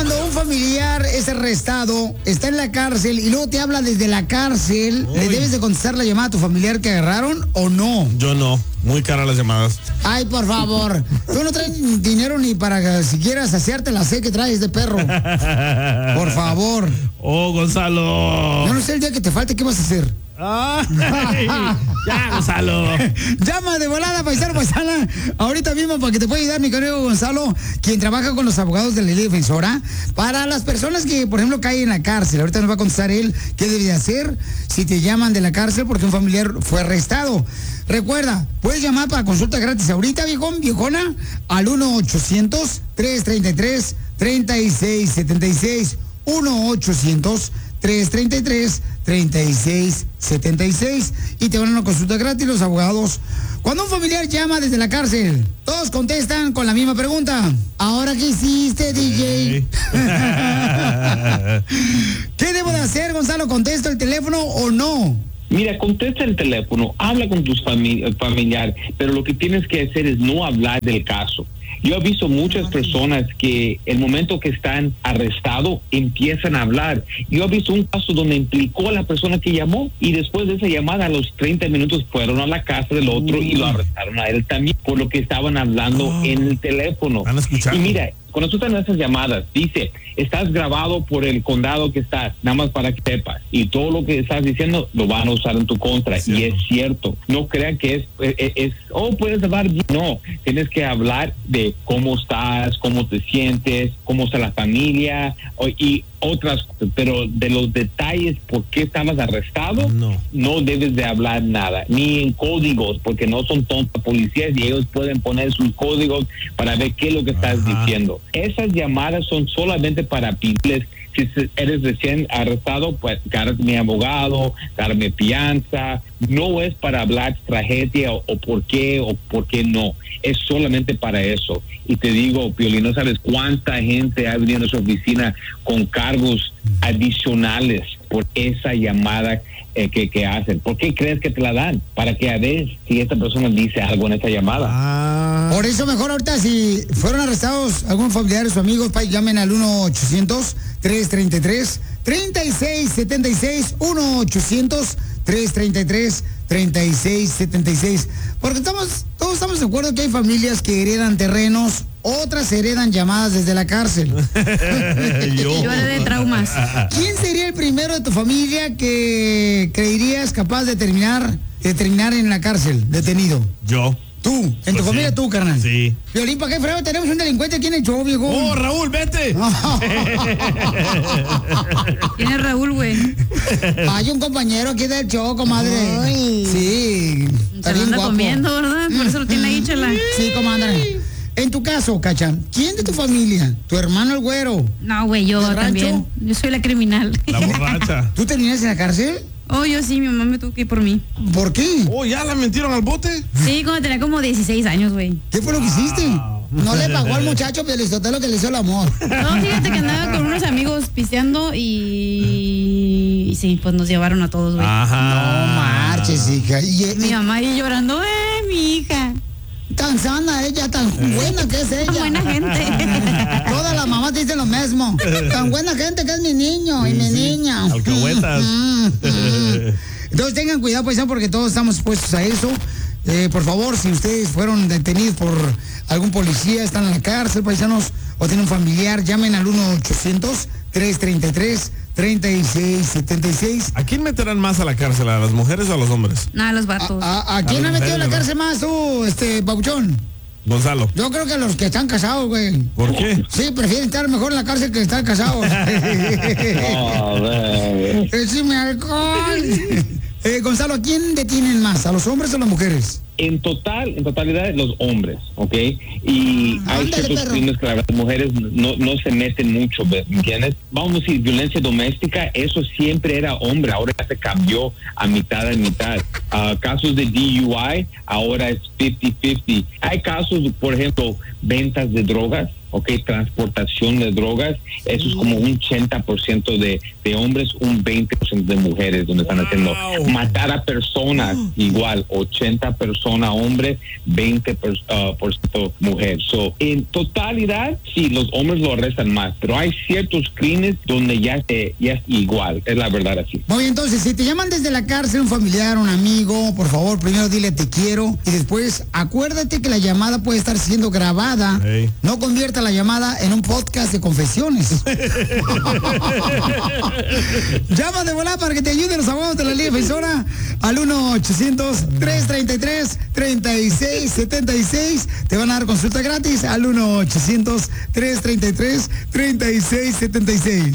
cuando un familiar es arrestado, está en la cárcel y luego te habla desde la cárcel, ¿le debes de contestar la llamada a tu familiar que agarraron o no? Yo no. Muy caras las llamadas. Ay, por favor. Tú no traes dinero ni para siquiera saciarte la sed que traes de perro. Por favor. Oh, Gonzalo. Yo no sé el día que te falte, ¿qué vas a hacer? Ay, ya, Gonzalo. Llama de volada, paisano, paisana. Ahorita mismo para que te pueda ayudar mi querido Gonzalo, quien trabaja con los abogados de la ley defensora. Para las personas que, por ejemplo, caen en la cárcel. Ahorita nos va a contestar él qué debe de hacer si te llaman de la cárcel porque un familiar fue arrestado. Recuerda, puedes llamar para consulta gratis ahorita, viejona, al 1-800-333-3676. 1-800-333-3676 y te van a una consulta gratis los abogados. Cuando un familiar llama desde la cárcel, todos contestan con la misma pregunta. ¿Ahora qué hiciste, DJ? ¿Qué debo de hacer, Gonzalo? ¿Contesto el teléfono o no? Mira, contesta el teléfono, habla con tus familiares, pero lo que tienes que hacer es no hablar del caso. Yo he visto muchas personas que el momento que están arrestados empiezan a hablar. Yo he visto un caso donde implicó a la persona que llamó y después de esa llamada a los 30 minutos fueron a la casa del otro y lo arrestaron a él también por lo que estaban hablando en el teléfono. Y mira, cuando tú estás en esas llamadas, dice, estás grabado por el condado que estás, nada más para que sepas. Y todo lo que estás diciendo lo van a usar en tu contra. Y es cierto. No crean que puedes hablar bien. No, tienes que hablar de cómo estás, cómo te sientes, cómo está la familia y otras cosas. Pero de los detalles, por qué estabas arrestado, no debes de hablar nada. Ni en códigos, porque no son tontos policías y ellos pueden poner sus códigos para ver qué es lo que estás diciendo. Esas llamadas son solamente para pedirles, si eres recién arrestado, pues darme mi abogado, darme fianza. No es para hablar tragedia o por qué no. Es solamente para eso. Y te digo, Piolín, no sabes cuánta gente ha venido a su oficina con cargos adicionales por esa llamada que hacen. ¿Por qué crees que te la dan? Para que a ver si esta persona dice algo en esta llamada. Por eso mejor ahorita, si fueron arrestados algún familiar o amigos, llamen al 1-800-333-3676. 1-800-333-3676. Porque todos estamos de acuerdo que hay familias que heredan terrenos, otras heredan llamadas desde la cárcel. Yo heredé traumas. ¿Quién sería el primero de tu familia que creerías capaz de terminar en la cárcel, detenido? Yo. Tú, en tu familia tú, carnal. Sí. Piolín, ¿para qué frego? Tenemos un delincuente aquí en el show, viejo. ¡Oh, Raúl, vete! ¿Quién es Raúl, güey? Hay un compañero aquí del show, comadre. Ay. Sí. Se lo anda comiendo, ¿verdad? Por eso lo tiene ahí, chala. Sí, comadre. En tu caso, Cacha, ¿quién de tu familia? ¿Tu hermano el güero? No, güey, yo también. Yo soy la criminal. La borracha. ¿Tú terminas en la cárcel? Oh, yo sí, mi mamá me tuvo que ir por mí. ¿Por qué? Oh, ¿ya la metieron al bote? Sí, cuando tenía como 16 años, güey. ¿Qué fue lo que hiciste? No le pagó al muchacho Piolizotelo que le hizo el amor. No, fíjate que andaba con unos amigos pisteando y sí, pues nos llevaron a todos, güey. No marches, hija. Mi mamá ahí llorando, mi hija. Tan sana ella, tan buena que es ella. Tan buena gente. Todas las mamás dicen lo mismo. Tan buena gente que es mi niño y mi niña. Alcahuetas. Entonces tengan cuidado, paisano, porque todos estamos expuestos a eso. Por favor, si ustedes fueron detenidos por algún policía, están en la cárcel, paisanos, o tienen un familiar, llamen al 1-800-333-3676. ¿A quién meterán más a la cárcel? ¿A las mujeres o a los hombres? No, a los vatos. ¿A quién ha metido en la cárcel más tú, Pabuchón? Gonzalo. Yo creo que los que están casados, güey. ¿Por qué? Sí, prefieren estar mejor en la cárcel que estar casados. Decime alcohol. Gonzalo, ¿a quién detienen más? ¿A los hombres o a las mujeres? En totalidad los hombres, ¿ok? Y hay ciertos crímenes que las mujeres no se meten mucho, ¿me entiendes? Vamos a decir, violencia doméstica, eso siempre era hombre, ahora ya se cambió a mitad. Casos de DUI, ahora es 50-50. Hay casos, por ejemplo, ventas de drogas, ¿ok? Transportación de drogas, eso es como un 80% de hombres, un 20% de mujeres donde están haciendo. Matar a personas, igual, 80% persona hombre, 20% mujer. So, en totalidad, sí, los hombres lo arrestan más, pero hay ciertos crímenes donde ya es igual, es la verdad así. Muy bien, entonces, si te llaman desde la cárcel un familiar, un amigo, por favor, primero dile te quiero y después acuérdate que la llamada puede estar siendo grabada. Hey. No convierta la llamada en un podcast de confesiones. Llama de volada para que te ayuden los abogados de la Liga Defensora al 1-800-333-3676. Te van a dar consulta gratis al 1-800-333-3676.